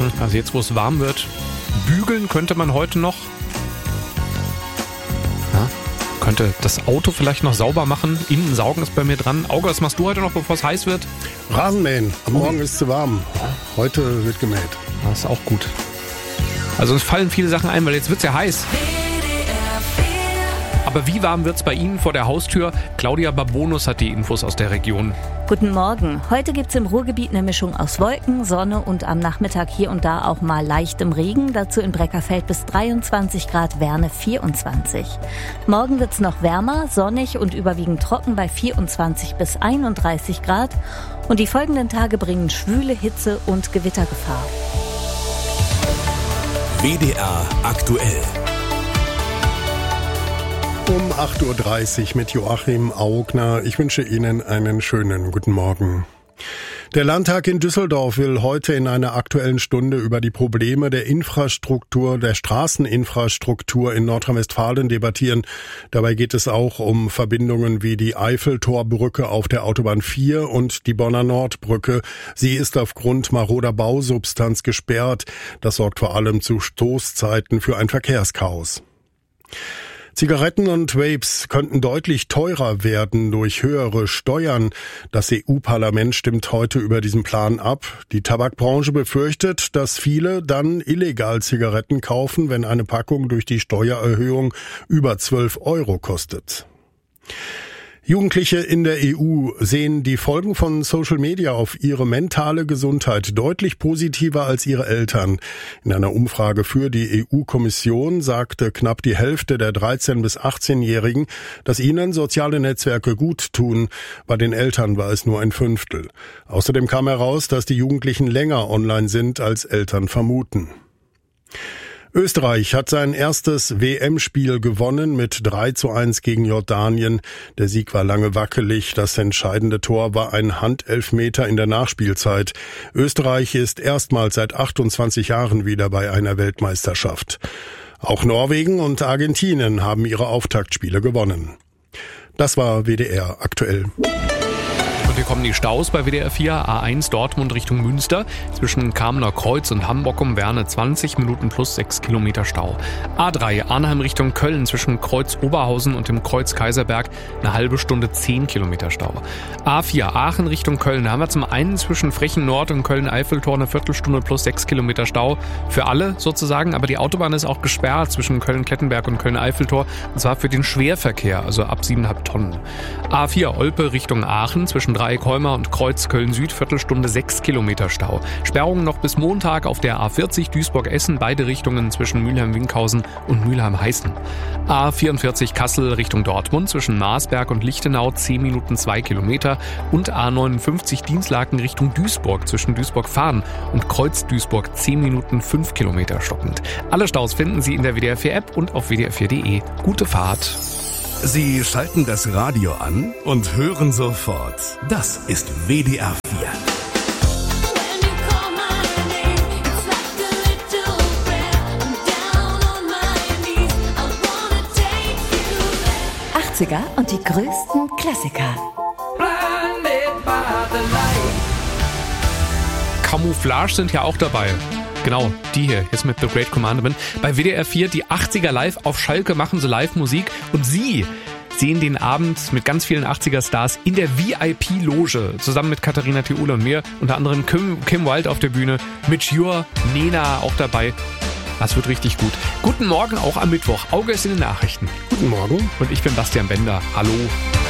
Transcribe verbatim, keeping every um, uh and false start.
Also jetzt, wo es warm wird, bügeln könnte man heute noch. Ja, könnte das Auto vielleicht noch sauber machen. Innen saugen ist bei mir dran. Auge, was machst du heute noch, bevor es heiß wird? Rasenmähen. Am Morgen ist es zu warm. Heute wird gemäht. Das ist auch gut. Also uns fallen viele Sachen ein, weil jetzt wird es ja heiß. Aber wie warm wird es bei Ihnen vor der Haustür? Claudia Babonus hat die Infos aus der Region. Guten Morgen. Heute gibt es im Ruhrgebiet eine Mischung aus Wolken, Sonne und am Nachmittag hier und da auch mal leichtem Regen. Dazu in Breckerfeld bis dreiundzwanzig Grad, Werne vierundzwanzig. Morgen wird es noch wärmer, sonnig und überwiegend trocken bei vierundzwanzig bis einunddreißig Grad. Und die folgenden Tage bringen schwüle Hitze und Gewittergefahr. W D R aktuell. Um acht Uhr dreißig mit Joachim Augner. Ich wünsche Ihnen einen schönen guten Morgen. Der Landtag in Düsseldorf will heute in einer aktuellen Stunde über die Probleme der Infrastruktur, der Straßeninfrastruktur in Nordrhein-Westfalen debattieren. Dabei geht es auch um Verbindungen wie die Eiffeltorbrücke auf der Autobahn vier und die Bonner Nordbrücke. Sie ist aufgrund maroder Bausubstanz gesperrt. Das sorgt vor allem zu Stoßzeiten für ein Verkehrschaos. Zigaretten und Vapes könnten deutlich teurer werden durch höhere Steuern. Das E U-Parlament stimmt heute über diesen Plan ab. Die Tabakbranche befürchtet, dass viele dann illegal Zigaretten kaufen, wenn eine Packung durch die Steuererhöhung über zwölf Euro kostet. Jugendliche in der E U sehen die Folgen von Social Media auf ihre mentale Gesundheit deutlich positiver als ihre Eltern. In einer Umfrage für die E U-Kommission sagte knapp die Hälfte der dreizehn- bis achtzehnjährigen, dass ihnen soziale Netzwerke gut tun. Bei den Eltern war es nur ein Fünftel. Außerdem kam heraus, dass die Jugendlichen länger online sind, als Eltern vermuten. Österreich hat sein erstes W M-Spiel gewonnen mit drei zu eins gegen Jordanien. Der Sieg war lange wackelig. Das entscheidende Tor war ein Handelfmeter in der Nachspielzeit. Österreich ist erstmals seit achtundzwanzig Jahren wieder bei einer Weltmeisterschaft. Auch Norwegen und Argentinien haben ihre Auftaktspiele gewonnen. Das war W D R aktuell. Und hier kommen die Staus bei W D R vier, A eins Dortmund Richtung Münster, zwischen Kamener Kreuz und Hamburg um Werne zwanzig Minuten plus sechs Kilometer Stau. A drei Arnheim Richtung Köln, zwischen Kreuz Oberhausen und dem Kreuz Kaiserberg eine halbe Stunde zehn Kilometer Stau. A vier Aachen Richtung Köln, da haben wir zum einen zwischen Frechen Nord und Köln-Eiffeltor eine Viertelstunde plus sechs Kilometer Stau. Für alle sozusagen, aber die Autobahn ist auch gesperrt zwischen Köln-Klettenberg und Köln-Eiffeltor, und zwar für den Schwerverkehr, also ab siebeneinhalb Tonnen. A vier Olpe Richtung Aachen, zwischen Dreieck-Holmer und Kreuz Köln-Süd, Viertelstunde sechs Kilometer Stau. Sperrungen noch bis Montag auf der A vierzig Duisburg-Essen, beide Richtungen zwischen Mülheim-Winkhausen und Mülheim-Heißen. A vierundvierzig Kassel Richtung Dortmund, zwischen Marsberg und Lichtenau zehn Minuten zwei Kilometer und A neunundfünfzig Dienstlaken Richtung Duisburg, zwischen Duisburg-Fahren und Kreuz Duisburg zehn Minuten fünf Kilometer stockend. Alle Staus finden Sie in der W D R vier App und auf w d r vier punkt d e. Gute Fahrt! Sie schalten das Radio an und hören sofort. Das ist W D R vier. achtziger und die größten Klassiker. Camouflage sind ja auch dabei. Genau, die hier, jetzt mit The Great Commandment. Bei W D R vier, die achtziger live auf Schalke, machen sie Live-Musik. Und Sie sehen den Abend mit ganz vielen achtziger-Stars in der V I P-Loge. Zusammen mit Katharina Theule und mir. Unter anderem Kim, Kim Wilde auf der Bühne. Mit Jur, Nena auch dabei. Das wird richtig gut. Guten Morgen auch am Mittwoch. Auge ist in den Nachrichten. Guten Morgen. Und ich bin Bastian Bender. Hallo.